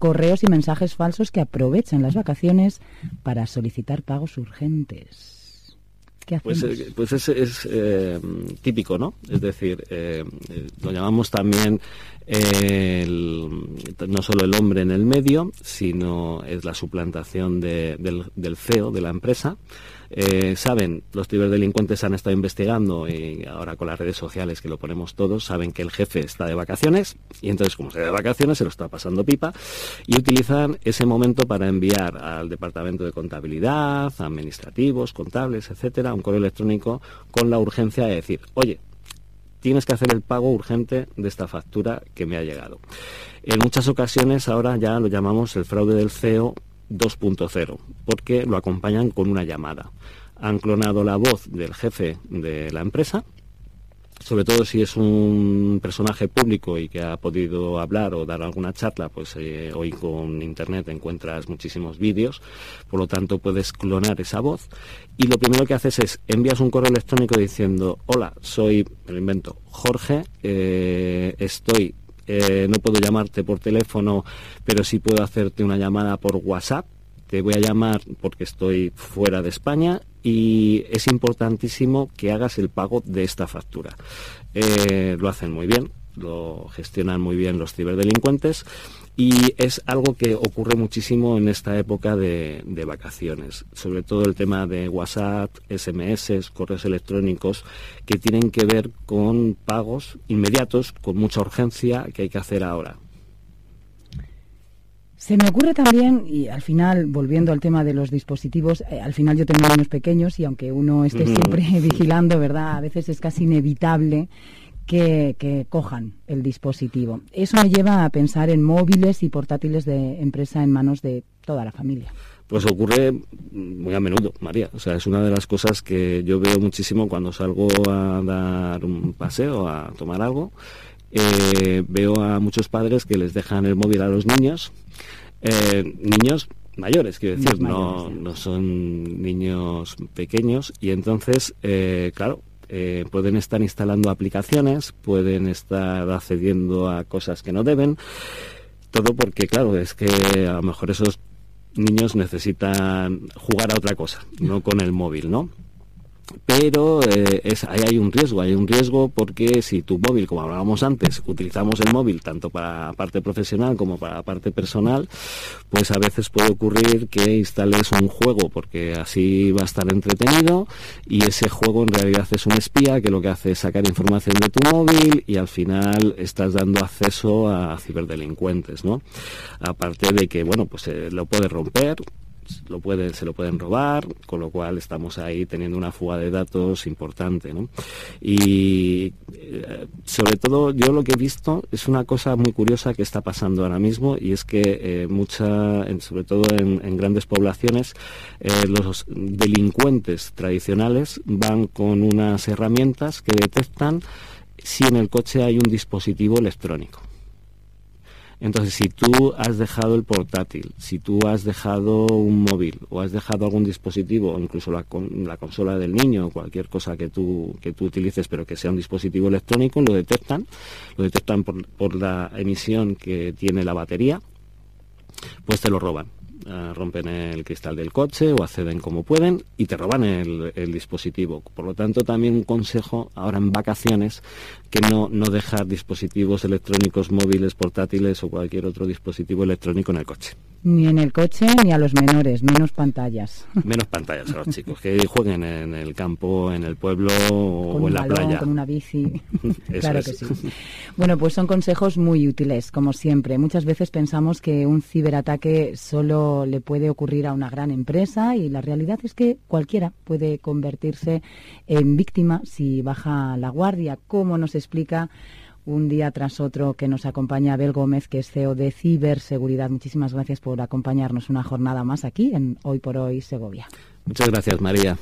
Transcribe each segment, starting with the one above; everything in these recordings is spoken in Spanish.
correos y mensajes falsos que aprovechan las vacaciones para solicitar pagos urgentes. ¿Qué hacemos? Pues es típico, ¿no? Es decir, lo llamamos también no solo el hombre en el medio, sino es la suplantación del CEO de la empresa. Saben, los ciberdelincuentes han estado investigando y ahora con las redes sociales que lo ponemos todos, saben que el jefe está de vacaciones y entonces como está de vacaciones se lo está pasando pipa y utilizan ese momento para enviar al departamento de contabilidad, administrativos, contables, etcétera, un correo electrónico con la urgencia de decir, oye, tienes que hacer el pago urgente de esta factura que me ha llegado. En muchas ocasiones ahora ya lo llamamos el fraude del CEO 2.0, porque lo acompañan con una llamada. Han clonado la voz del jefe de la empresa, sobre todo si es un personaje público y que ha podido hablar o dar alguna charla, pues hoy con internet encuentras muchísimos vídeos, por lo tanto puedes clonar esa voz y lo primero que haces es envías un correo electrónico diciendo, hola, soy, me lo invento, Jorge, no puedo llamarte por teléfono, pero sí puedo hacerte una llamada por WhatsApp. Te voy a llamar porque estoy fuera de España y es importantísimo que hagas el pago de esta factura. Lo hacen muy bien, lo gestionan muy bien los ciberdelincuentes y es algo que ocurre muchísimo en esta época de vacaciones, sobre todo el tema de WhatsApp, SMS, correos electrónicos que tienen que ver con pagos inmediatos, con mucha urgencia que hay que hacer ahora. Se me ocurre también, y al final, volviendo al tema de los dispositivos, al final yo tengo niños pequeños y aunque uno esté siempre vigilando, ¿verdad? A veces es casi inevitable que cojan el dispositivo. Eso me lleva a pensar en móviles y portátiles de empresa en manos de toda la familia. Pues ocurre muy a menudo, María. O sea, es una de las cosas que yo veo muchísimo cuando salgo a dar un paseo, a tomar algo. Veo a muchos padres que les dejan el móvil a los niños. Niños mayores, quiero decir, no son niños pequeños. Y entonces, claro, pueden estar instalando aplicaciones, pueden estar accediendo a cosas que no deben. Todo porque, claro, es que a lo mejor esos niños necesitan jugar a otra cosa, no con el móvil, ¿no? Pero ahí hay un riesgo porque si tu móvil, como hablábamos antes, utilizamos el móvil tanto para la parte profesional como para la parte personal, pues a veces puede ocurrir que instales un juego porque así va a estar entretenido y ese juego en realidad es un espía que lo que hace es sacar información de tu móvil y al final estás dando acceso a ciberdelincuentes, ¿no? Aparte de que, bueno, pues lo puedes romper, se lo pueden robar, con lo cual estamos ahí teniendo una fuga de datos importante, ¿no? Y sobre todo yo lo que he visto es una cosa muy curiosa que está pasando ahora mismo y es que sobre todo en grandes poblaciones, los delincuentes tradicionales van con unas herramientas que detectan si en el coche hay un dispositivo electrónico. Entonces, si tú has dejado el portátil, si tú has dejado un móvil o has dejado algún dispositivo, incluso la consola del niño o cualquier cosa que tú utilices, pero que sea un dispositivo electrónico, lo detectan por la emisión que tiene la batería, pues te lo roban. Rompen el cristal del coche o acceden como pueden y te roban el dispositivo. Por lo tanto, también un consejo ahora en vacaciones que no dejar dispositivos electrónicos móviles, portátiles o cualquier otro dispositivo electrónico en el coche. Ni en el coche ni a los menores, menos pantallas. Menos pantallas a los chicos, que jueguen en el campo, en el pueblo o en la playa. Con una bici. Claro que sí. Bueno, pues son consejos muy útiles, como siempre. Muchas veces pensamos que un ciberataque solo le puede ocurrir a una gran empresa y la realidad es que cualquiera puede convertirse en víctima si baja la guardia, como nos explica un día tras otro que nos acompaña Abel Gómez, que es CEO de Ciberseguridad. Muchísimas gracias por acompañarnos una jornada más aquí en Hoy por Hoy Segovia. Muchas gracias, María.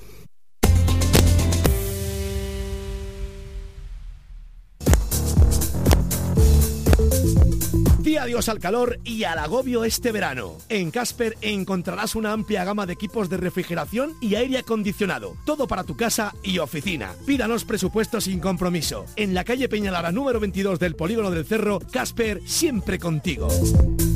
Di adiós al calor y al agobio este verano. En Casper encontrarás una amplia gama de equipos de refrigeración y aire acondicionado. Todo para tu casa y oficina. Pídanos presupuesto sin compromiso. En la calle Peñalara número 22 del Polígono del Cerro, Casper, siempre contigo.